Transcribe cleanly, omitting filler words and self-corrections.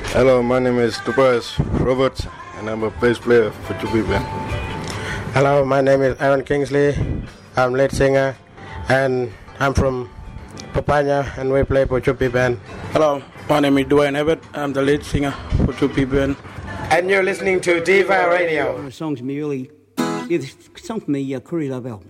Hello, my name is Tobias Roberts, and I'm a bass player for Chupi Band. Hello, my name is Aaron Kingsley. I'm lead singer, and I'm from Papaya, and we play for Chupi Band. Hello, my name is Dwayne Abbott. I'm the lead singer for Chupi Band. And you're listening to Diva Radio. The song for me, Kuri Love album.